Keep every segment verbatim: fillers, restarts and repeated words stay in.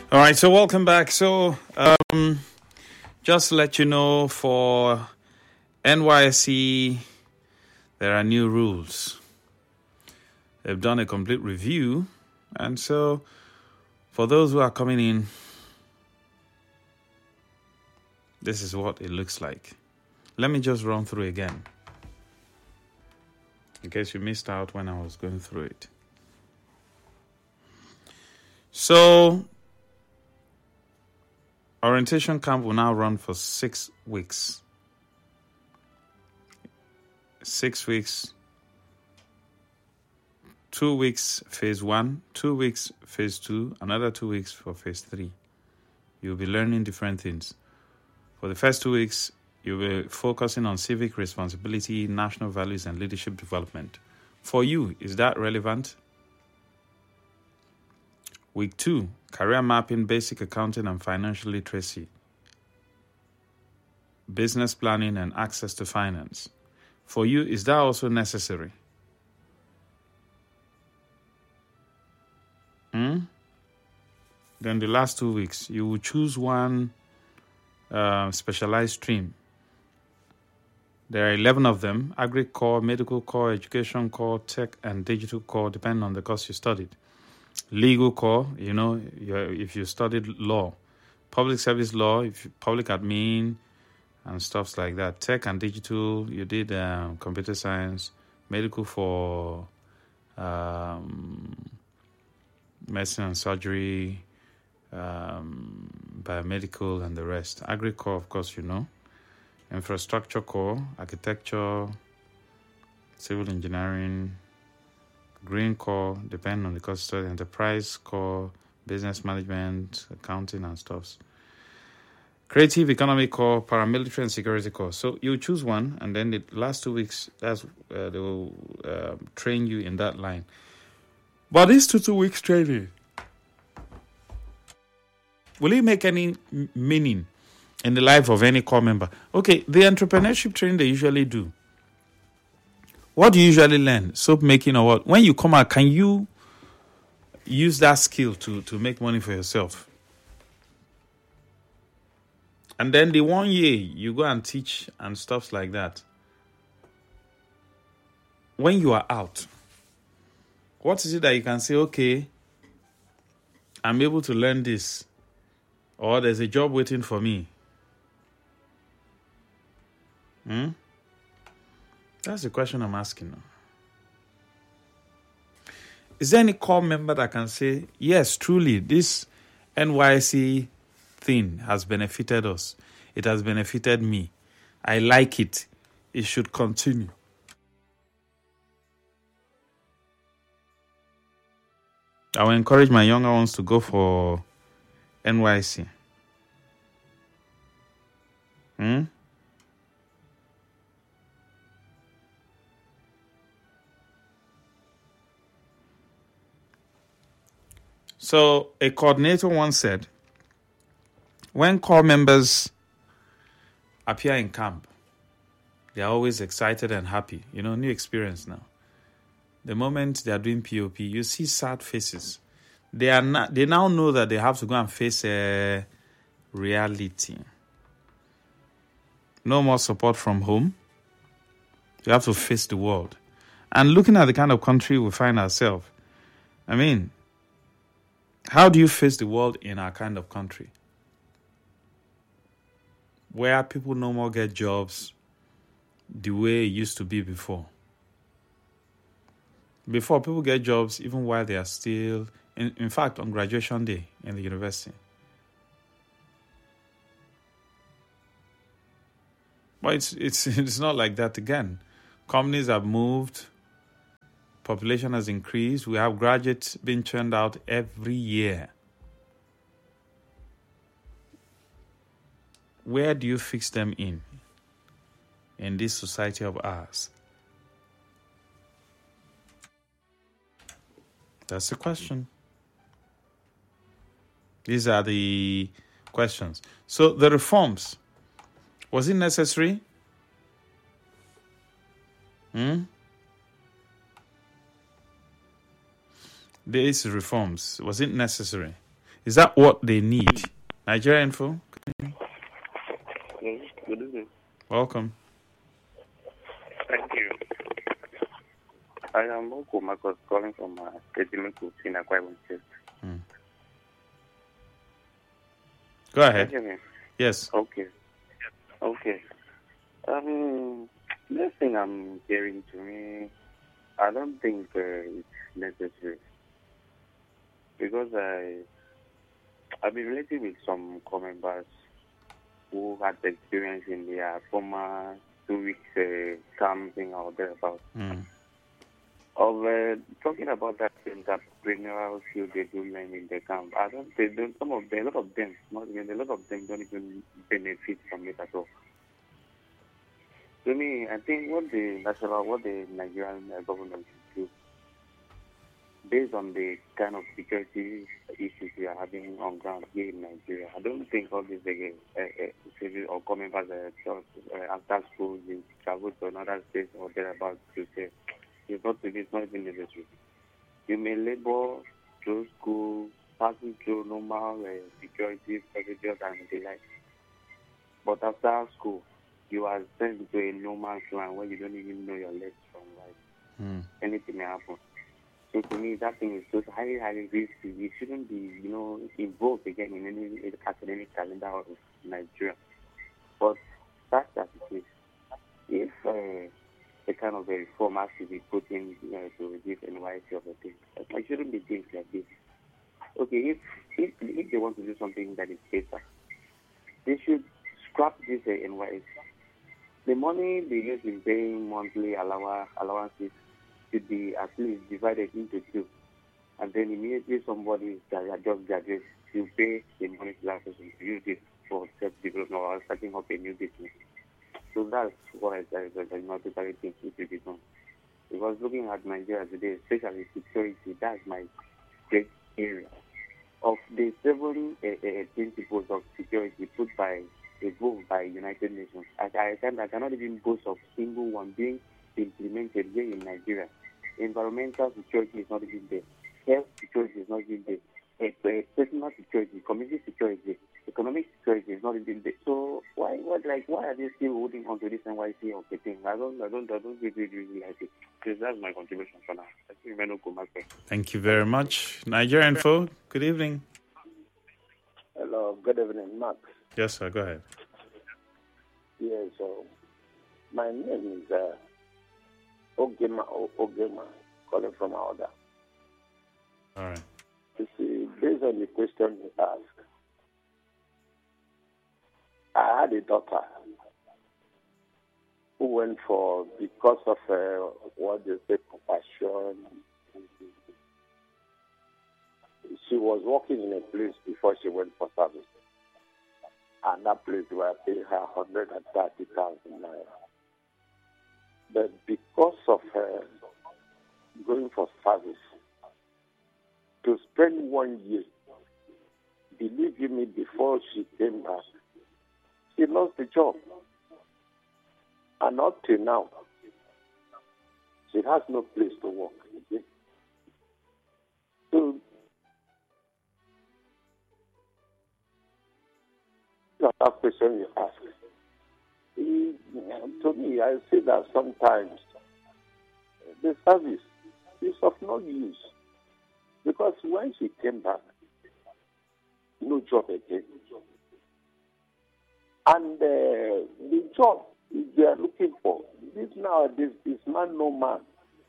All right, so welcome back. So, um, just to let you know, for N Y S C, there are new rules. They've done a complete review, and so for those who are coming in, this is what it looks like. Let me just run through again, in case you missed out when I was going through it. So, orientation camp will now run for six weeks. Six weeks. Two weeks phase one, two weeks phase two, another two weeks for phase three. You'll be learning different things. For the first two weeks, you'll be focusing on civic responsibility, national values, and leadership development. For you, is that relevant? Week two, career mapping, basic accounting, and financial literacy. Business planning and access to finance. For you, is that also necessary? Hmm? Then the last two weeks, you will choose one uh, specialized stream. There are eleven of them: agri core, medical core, education core, tech, and digital core, depending on the course you studied. Legal core, you know, if you studied law. Public service law, if you, public admin, and stuff like that. Tech and digital, you did um, computer science. Medical for um, medicine and surgery, um, biomedical, and the rest. Agri core, of course, you know. Infrastructure core, architecture, civil engineering. Green core, depending on the course study. Enterprise core, business management, accounting, and stuff. Creative economy core, paramilitary and security core. So you choose one, and then the last two weeks, that's uh, they will uh, train you in that line. But this two two weeks training, will it make any meaning in the life of any core member? Okay, the entrepreneurship training they usually do. What do you usually learn? Soap making or what? When you come out, can you use that skill to, to make money for yourself? And then the one year you go and teach and stuff like that. When you are out, what is it that you can say, okay, I'm able to learn this, or there's a job waiting for me? Hmm? That's the question I'm asking now. Is there any core member that can say, yes, truly, this N Y S C thing has benefited us. It has benefited me. I like it. It should continue. I will encourage my younger ones to go for N Y S C. Hmm? So a coordinator once said, when core members appear in camp, they are always excited and happy. You know, new experience now. The moment they are doing P O P, you see sad faces. They are not. They now know that they have to go and face a reality. No more support from home. You have to face the world. And looking at the kind of country we find ourselves, I mean, how do you face the world in our kind of country? Where people no more get jobs the way it used to be before. Before, people get jobs even while they are still, in, in fact, on graduation day in the university. But it's, it's, it's not like that again. Companies have moved. Population has increased. We have graduates being churned out every year. Where do you fix them in? In this society of ours? That's the question. These are the questions. So the reforms, was it necessary? Hmm? These reforms, was it necessary? Is that what they need? Nigeria Info? Yes, good evening. Welcome. Thank you. I am Oko Marcos calling from uh, Ejimeku in Akwa Ibom State. Hmm. Go ahead. Can you hear me? Yes. Okay. Okay. Um, this thing I'm hearing to me, I don't think uh, it's necessary. Because I, I've been relating with some co-members who had experience in their former two weeks uh, camping or thereabouts. Mm. Of uh, talking about that entrepreneurial field they do learn in the camp, I don't. They don't. Some of them, a lot of them, not even a lot of them, don't even benefit from it at all. To me, I think what the national, what the Nigerian uh, government should do, based on the kind of security issues we are having on ground here in Nigeria, I don't think all these uh, uh, or coming back uh, uh, after school, you travel to another state or thereabouts to say it's not, it's not even necessary. You may labor through school, passing through normal uh, security procedures and the like. But after school, you are sent to a no man's land where you don't even know your left from right. Mm. Anything may happen. So to me, that thing is just highly, highly risky. We shouldn't be, you know, involved again in any academic calendar of Nigeria. But that's as it is. If uh, the kind of a reform has to be put in uh, to reduce N Y C of the thing, it shouldn't be things like this. Okay, if, if if they want to do something that is better, they should scrap this uh, N Y C. The money they use in paying monthly allow- allowances should be at least divided into two. And then immediately somebody that just graduates, you pay the money to that person to use it for self-development or starting up a new business. So that's what I totally think it should be done. Because looking at Nigeria today, especially security, that's my great area. Of the seven uh, uh, principles of security put by a vote by United Nations, I, I, can, I cannot even boast of single one being implemented here in Nigeria. Environmental security is not even there. Health security is not even there. Uh, uh, personal security, community security, economic security is not even there. So why, what, like, why are they still holding on to this N Y C of the thing? I don't, I don't, I don't really, really like it. So that's my contribution for now. Thank you very much, Nigeria Info. Good evening. Hello, good evening, Max. Yes, sir. Go ahead. Yes, so my name is uh, Ogema Ogema, calling from Aoda. All right. You see, based on the question you asked, I had a daughter who went for, because of uh, what they say, compassion. She was working in a place before she went for service. And that place were paying her one hundred thirty thousand naira. But because of her going for service, to spend one year, believe you me, before she came back, she lost the job. And up till now, she has no place to work. Okay? So, that question you ask, it, to me, I say that sometimes the service is of no use. Because when she came back, no job again. And uh, the job they are looking for, this nowadays is man no man.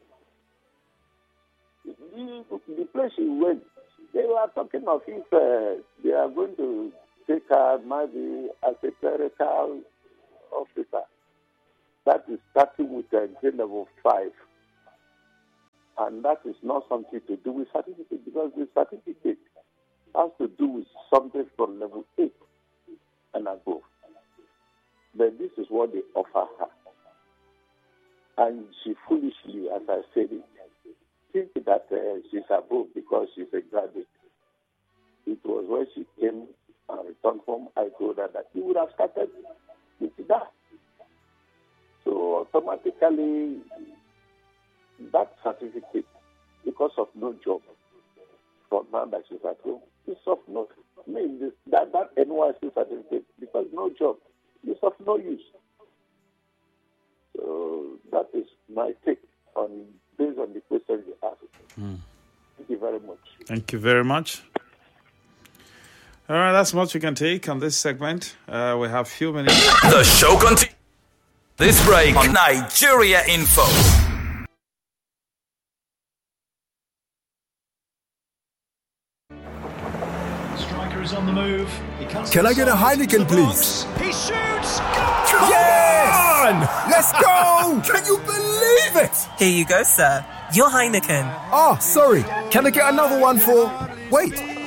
The, the place she went, they were talking of if uh, they are going to take her maybe as a clerical officer. That is starting with a grade level five. And that is not something to do with certificate, because the certificate has to do with something from level eight and above. But this is what they offer her. And she foolishly, as I said it, think that uh, she's above because she's a graduate. It was when she came and returned home, I told her that she would have started with that. So automatically, that certificate, because of no job, from now that she's at home. It's of no, I mean, this, that, that N Y C certificate, because no job, it's of no use. So that is my take on, based on the question you asked. Mm. Thank you very much. Thank you very much. All right, that's much we can take on this segment. Uh, we have a few minutes. The show continues. This break on Nigeria Info. Striker is on the move. He comes Can I get a Heineken, please? He shoots. Come yes! on! Let's go! Can you believe it? Here you go, sir. Your Heineken. Oh, sorry. Can I get another one for... Wait.